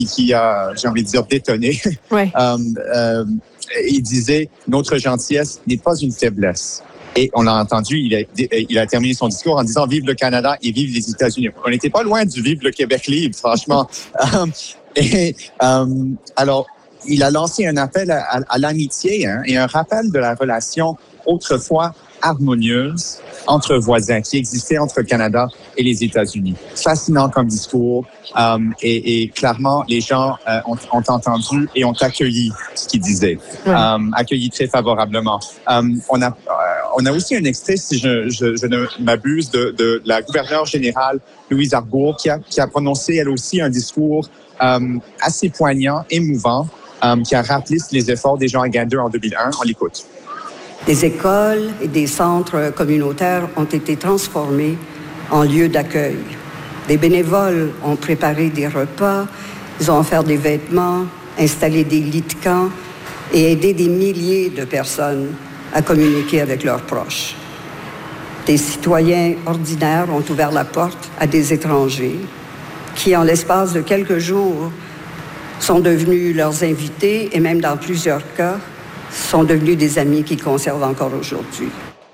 qui a, j'ai envie de dire, détonné. Ouais. Il disait « Notre gentillesse n'est pas une faiblesse ». Et on l'a entendu, il a terminé son discours en disant « Vive le Canada et vive les États-Unis ». On n'était pas loin du « Vive le Québec libre », franchement. Alors, il a lancé un appel à l'amitié et un rappel de la relation autrefois harmonieuse entre voisins qui existait entre le Canada et les États-Unis. Fascinant comme discours et clairement, les gens ont entendu et ont accueilli ce qu'il disait, accueilli très favorablement. On a aussi un extrait, si je ne m'abuse, de la gouverneure générale Louise Arbour qui a prononcé elle aussi un discours assez poignant, émouvant, qui a rappelé les efforts des gens à Gander en 2001. On l'écoute. Des écoles et des centres communautaires ont été transformés en lieux d'accueil. Des bénévoles ont préparé des repas, ils ont offert des vêtements, installé des lits de camp et aidé des milliers de personnes à communiquer avec leurs proches. Des citoyens ordinaires ont ouvert la porte à des étrangers qui, en l'espace de quelques jours, sont devenus leurs invités et même dans plusieurs cas, sont devenus des amis qu'ils conservent encore aujourd'hui.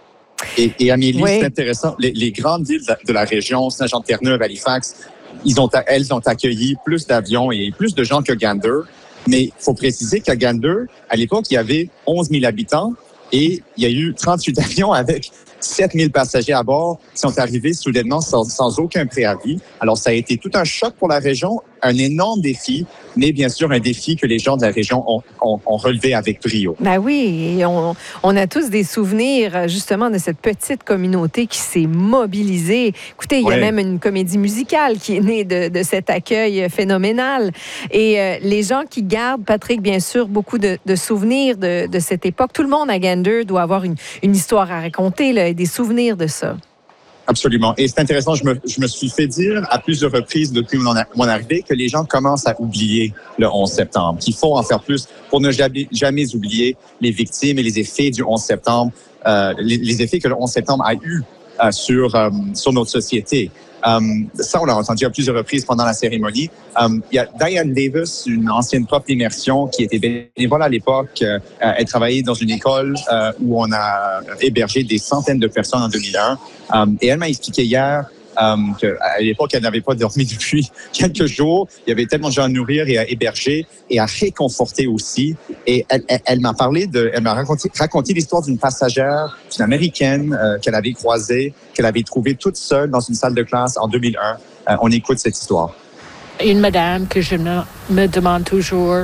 Et Amélie, c'est intéressant. Les grandes villes de la région, Saint-Jean-de-Terre-Neuve, Halifax, elles ont accueilli plus d'avions et plus de gens que Gander. Mais il faut préciser qu'à Gander, à l'époque, il y avait 11 000 habitants et il y a eu 38 avions avec 7 000 passagers à bord qui sont arrivés soudainement sans aucun préavis. Alors, ça a été tout un choc pour la région, un énorme défi, mais bien sûr un défi que les gens de la région ont relevé avec brio. Ben oui, et on a tous des souvenirs justement de cette petite communauté qui s'est mobilisée. Écoutez, il y a même une comédie musicale qui est née de cet accueil phénoménal. Et les gens qui gardent, Patrick, bien sûr, beaucoup de souvenirs de cette époque. Tout le monde à Gander doit avoir une histoire à raconter, là, et des souvenirs de ça. Absolument. Et c'est intéressant, je me suis fait dire à plusieurs reprises depuis mon arrivée que les gens commencent à oublier le 11 septembre, qu'il faut en faire plus pour ne jamais oublier les victimes et les effets du 11 septembre, les effets que le 11 septembre a eu sur notre société. Ça, on l'a entendu à plusieurs reprises pendant la cérémonie. Il y a Diane Davis, une ancienne prof d'immersion qui était bénévole à l'époque. Elle travaillait dans une école où on a hébergé des centaines de personnes en 2001. Et elle m'a expliqué hier qu'à l'époque, elle n'avait pas dormi depuis quelques jours. Il y avait tellement de gens à nourrir et à héberger et à réconforter aussi. Et elle m'a raconté l'histoire d'une passagère, une Américaine qu'elle avait croisée, qu'elle avait trouvée toute seule dans une salle de classe en 2001. On écoute cette histoire. Une madame que je me demande toujours,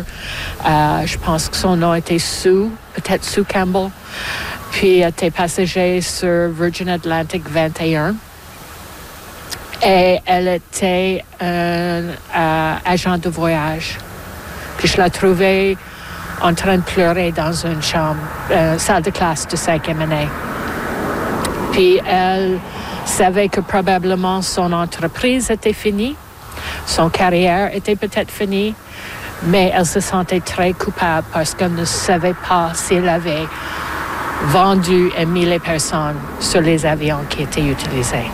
je pense que son nom était Sue, peut-être Sue Campbell, puis elle était passagère sur Virgin Atlantic 21. Et elle était agent de voyage. Puis je la trouvais en train de pleurer dans une chambre, salle de classe de 5e année. Puis elle savait que probablement son entreprise était finie, son carrière était peut-être finie, mais elle se sentait très coupable parce qu'elle ne savait pas s'il avait vendu et mis les personnes sur les avions qui étaient utilisés.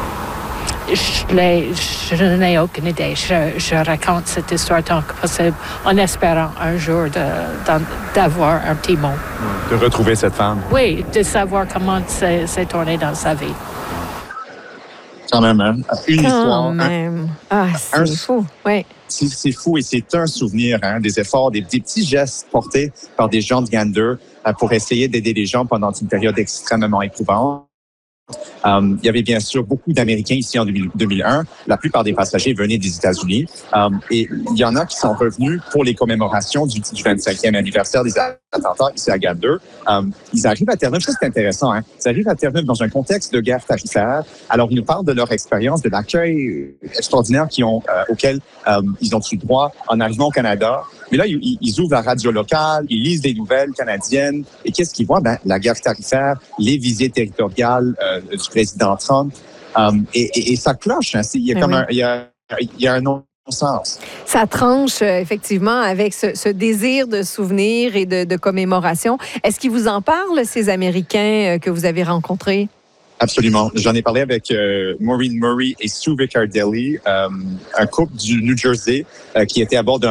Je n'ai aucune idée. Je raconte cette histoire tant que possible en espérant un jour d'avoir un petit mot. De retrouver cette femme. Oui, de savoir comment c'est tourné dans sa vie. Quand même, hein? Une histoire. C'est fou, oui. C'est fou et c'est un souvenir, hein, des efforts, des petits gestes portés par des gens de Gander pour essayer d'aider les gens pendant une période extrêmement éprouvante. Il y avait bien sûr beaucoup d'Américains ici en 2001. La plupart des passagers venaient des États-Unis. Et il y en a qui sont revenus pour les commémorations du 25e anniversaire des attentats ici à Gander. Ils arrivent à Terre-Neuve, ça c'est intéressant, hein? Ils arrivent à Terre-Neuve dans un contexte de guerre tarifaire. Alors, ils nous parlent de leur expérience, de l'accueil extraordinaire auquel ils ont eu droit en arrivant au Canada. Mais là, ils ouvrent la radio locale, ils lisent des nouvelles canadiennes. Et qu'est-ce qu'ils voient? La guerre tarifaire, les visées territoriales du président Trump. Et ça cloche. Hein? Il y a un non-sens. Ça tranche effectivement avec ce désir de souvenir et de commémoration. Est-ce qu'ils vous en parlent, ces Américains que vous avez rencontrés? Absolument. J'en ai parlé avec Maureen Murray et Sue Riccardelli, un couple du New Jersey qui était à bord d'un